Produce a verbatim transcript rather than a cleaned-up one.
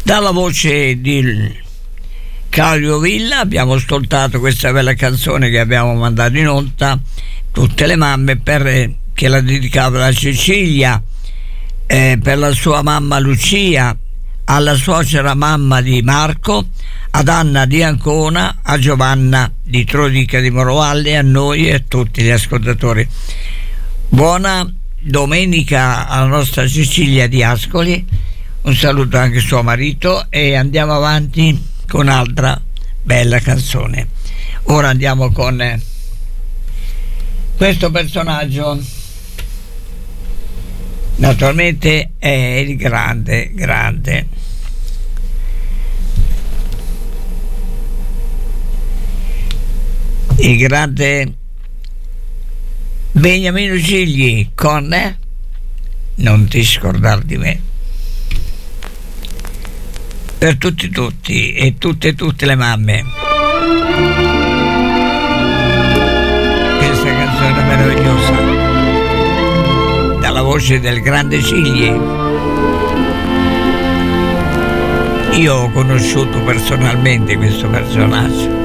Dalla voce di Claudio Villa abbiamo ascoltato questa bella canzone che abbiamo mandato in onda, Tutte le mamme, per, che la dedicava a Cecilia, eh, per la sua mamma Lucia, alla suocera mamma di Marco, ad Anna di Ancona, a Giovanna di Trodica di Morovalle, a noi e a tutti gli ascoltatori. Buona domenica alla nostra Cecilia di Ascoli, un saluto anche a suo marito, e andiamo avanti con un'altra bella canzone. Ora andiamo con questo personaggio, naturalmente è il grande grande il grande Beniamino Gigli con eh? Non ti scordar di me, per tutti tutti e tutte tutte le mamme. Questa canzone meravigliosa dalla voce del grande Gigli. Io ho conosciuto personalmente questo personaggio.